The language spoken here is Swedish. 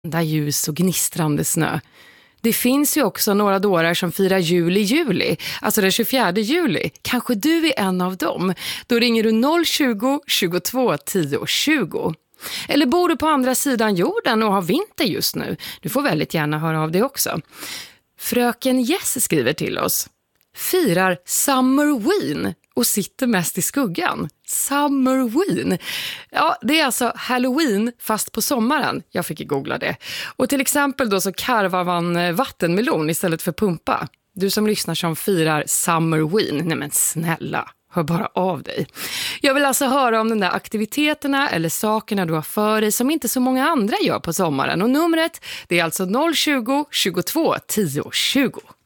Där ljus och gnistrande snö. Det finns ju också några dårar som firar jul i juli, alltså den 24 juli. Kanske du är en av dem. Då ringer du 020 22 10 20. Eller bor du på andra sidan jorden och har vinter just nu? Du får väldigt gärna höra av dig också. Fröken Jess skriver till oss. Firar Summerween och sitter mest i skuggan. Summerween. Ja, det är alltså Halloween fast på sommaren. Jag fick googla det. Och till exempel då så karvar man vattenmelon istället för pumpa. Du som lyssnar som firar Summerween. Nej men snälla, hör bara av dig. Jag vill alltså höra om de där aktiviteterna eller sakerna du har för dig som inte så många andra gör på sommaren. Och numret, det är alltså 020 22 10 20.